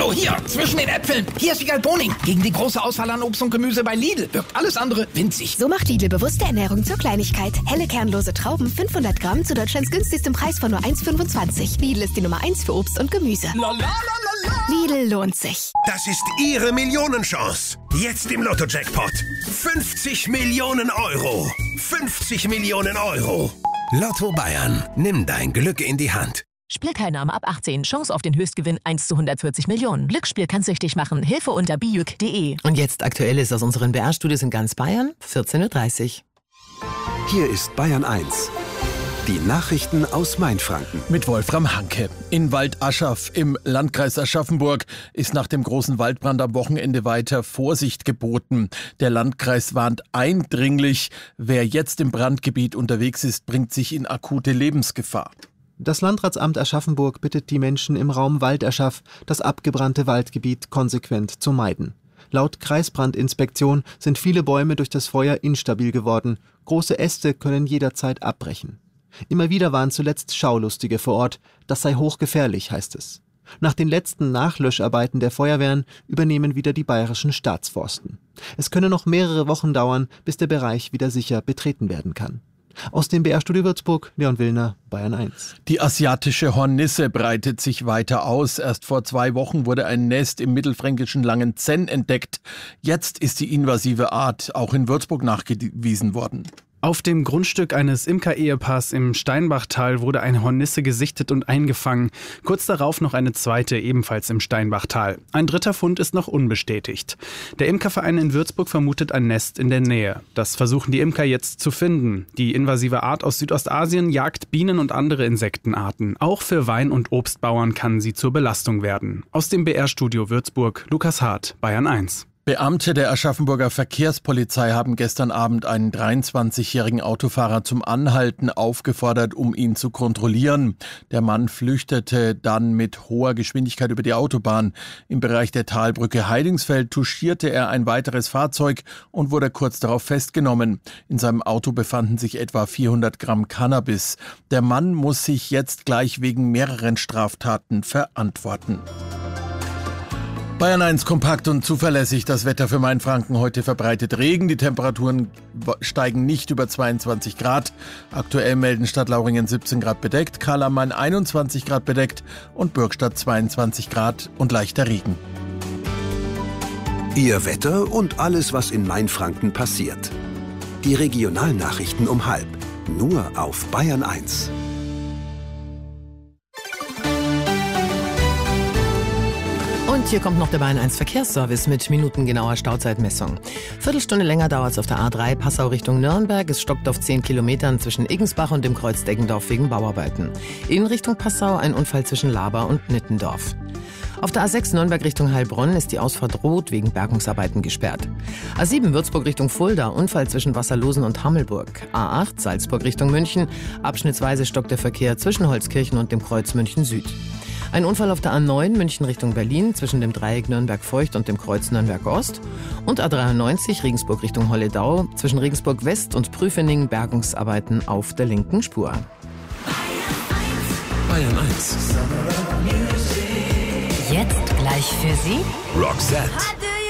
Hallo, hier, zwischen den Äpfeln. Hier ist Wiegald Boning. Gegen die große Auswahl an Obst und Gemüse bei Lidl wirkt alles andere winzig. So macht Lidl bewusste Ernährung zur Kleinigkeit. Helle kernlose Trauben 500 Gramm zu Deutschlands günstigstem Preis von nur 1,25. Lidl ist die Nummer 1 für Obst und Gemüse. Lidl lohnt sich. Das ist Ihre Millionenchance. Jetzt im Lotto-Jackpot. 50 Millionen Euro. 50 Millionen Euro. Lotto Bayern. Nimm dein Glück in die Hand. Spielteilnahme ab 18. Chance auf den Höchstgewinn 1 zu 140 Millionen. Glücksspiel kann süchtig machen. Hilfe unter bijuk.de. Und jetzt Aktuelles aus unseren BR-Studios in ganz Bayern, 14.30 Uhr. Hier ist Bayern 1. Die Nachrichten aus Mainfranken. Mit Wolfram Hanke. In Waldaschaf im Landkreis Aschaffenburg ist nach dem großen Waldbrand am Wochenende weiter Vorsicht geboten. Der Landkreis warnt eindringlich, wer jetzt im Brandgebiet unterwegs ist, bringt sich in akute Lebensgefahr. Das Landratsamt Aschaffenburg bittet die Menschen im Raum Waldaschaf, das abgebrannte Waldgebiet konsequent zu meiden. Laut Kreisbrandinspektion sind viele Bäume durch das Feuer instabil geworden. Große Äste können jederzeit abbrechen. Immer wieder waren zuletzt Schaulustige vor Ort. Das sei hochgefährlich, heißt es. Nach den letzten Nachlöscharbeiten der Feuerwehren übernehmen wieder die bayerischen Staatsforsten. Es könne noch mehrere Wochen dauern, bis der Bereich wieder sicher betreten werden kann. Aus dem BR-Studio Würzburg, Leon Willner, Bayern 1. Die asiatische Hornisse breitet sich weiter aus. Erst vor 2 Wochen wurde ein Nest im mittelfränkischen Langenzenn entdeckt. Jetzt ist die invasive Art auch in Würzburg nachgewiesen worden. Auf dem Grundstück eines Imker-Ehepaars im Steinbachtal wurde eine Hornisse gesichtet und eingefangen. Kurz darauf noch eine zweite, ebenfalls im Steinbachtal. Ein dritter Fund ist noch unbestätigt. Der Imkerverein in Würzburg vermutet ein Nest in der Nähe. Das versuchen die Imker jetzt zu finden. Die invasive Art aus Südostasien jagt Bienen und andere Insektenarten. Auch für Wein- und Obstbauern kann sie zur Belastung werden. Aus dem BR-Studio Würzburg, Lukas Hart, Bayern 1. Beamte der Aschaffenburger Verkehrspolizei haben gestern Abend einen 23-jährigen Autofahrer zum Anhalten aufgefordert, um ihn zu kontrollieren. Der Mann flüchtete dann mit hoher Geschwindigkeit über die Autobahn. Im Bereich der Talbrücke Heidingsfeld touchierte er ein weiteres Fahrzeug und wurde kurz darauf festgenommen. In seinem Auto befanden sich etwa 400 Gramm Cannabis. Der Mann muss sich jetzt gleich wegen mehreren Straftaten verantworten. Bayern 1 kompakt und zuverlässig. Das Wetter für Mainfranken heute verbreitet Regen. Die Temperaturen steigen nicht über 22 Grad. Aktuell melden Stadtlauringen 17 Grad bedeckt, Karl am Main 21 Grad bedeckt und Bürgstadt 22 Grad und leichter Regen. Ihr Wetter und alles, was in Mainfranken passiert. Die Regionalnachrichten um 12:30. Nur auf Bayern 1. Und hier kommt noch der Bayern 1 Verkehrsservice mit minutengenauer Stauzeitmessung. Viertelstunde länger dauert es auf der A3 Passau Richtung Nürnberg. Es stockt auf 10 Kilometern zwischen Iggensbach und dem Kreuz Deggendorf wegen Bauarbeiten. In Richtung Passau ein Unfall zwischen Laber und Nittendorf. Auf der A6 Nürnberg Richtung Heilbronn ist die Ausfahrt Rot wegen Bergungsarbeiten gesperrt. A7 Würzburg Richtung Fulda, Unfall zwischen Wasserlosen und Hammelburg. A8 Salzburg Richtung München, abschnittsweise stockt der Verkehr zwischen Holzkirchen und dem Kreuz München Süd. Ein Unfall auf der A9 München Richtung Berlin zwischen dem Dreieck Nürnberg-Feucht und dem Kreuz Nürnberg-Ost. Und A93 Regensburg Richtung Holledau zwischen Regensburg West und Prüfening Bergungsarbeiten auf der linken Spur. Bayern 1. Jetzt gleich für Sie Roxette.